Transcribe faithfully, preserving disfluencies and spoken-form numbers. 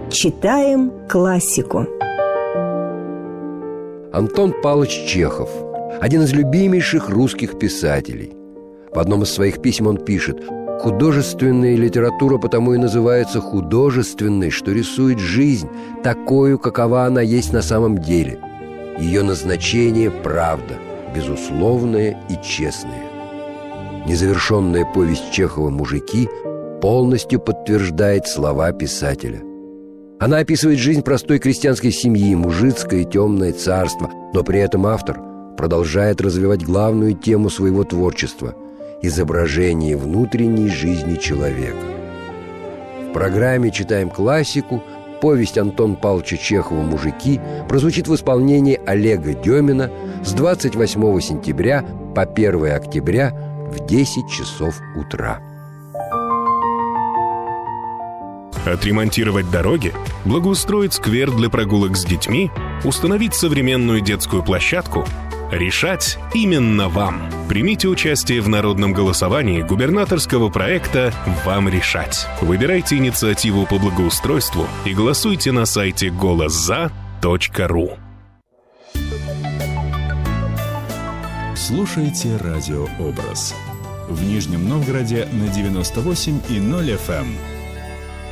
Читаем классику. Антон Павлович Чехов – один из любимейших русских писателей. В одном из своих писем он пишет: «Художественная литература потому и называется художественной, что рисует жизнь такою, какова она есть на самом деле. Ее назначение – правда, безусловная и честная». Незавершенная повесть Чехова «Мужики» полностью подтверждает слова писателя. Она описывает жизнь простой крестьянской семьи, мужицкое темное царство, но при этом автор продолжает развивать главную тему своего творчества – изображение внутренней жизни человека. В программе «Читаем классику» повесть Антона Павловича Чехова «Мужики» прозвучит в исполнении Олега Демина с двадцать восьмого сентября по первое октября в десять часов утра. Отремонтировать дороги, благоустроить сквер для прогулок с детьми, установить современную детскую площадку – решать именно вам. Примите участие в народном голосовании губернаторского проекта «Вам решать». Выбирайте инициативу по благоустройству и голосуйте на сайте голос за точка ру. Слушайте радио «Образ». В Нижнем Новгороде на девяносто восемь и ноль эф эм.